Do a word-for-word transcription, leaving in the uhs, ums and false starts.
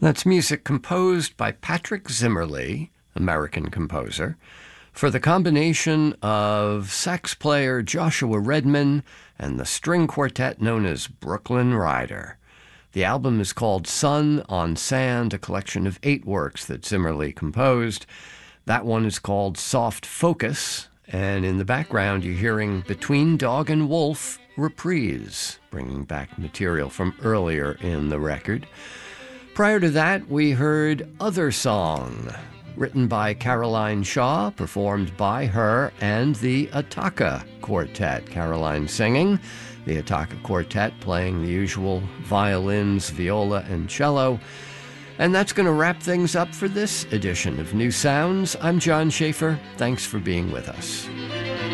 That's music composed by Patrick Zimmerli, American composer, for the combination of sax player Joshua Redman and the string quartet known as Brooklyn Rider. The album is called Sun on Sand, a collection of eight works that Zimmerli composed. That one is called Soft Focus, and in the background you're hearing Between Dog and Wolf Reprise, bringing back material from earlier in the record. Prior to that, we heard Other Song, written by Caroline Shaw, performed by her and the Attacca Quartet. Caroline singing, the Attacca Quartet playing the usual violins, viola, and cello. And that's going to wrap things up for this edition of New Sounds. I'm John Schaefer. Thanks for being with us.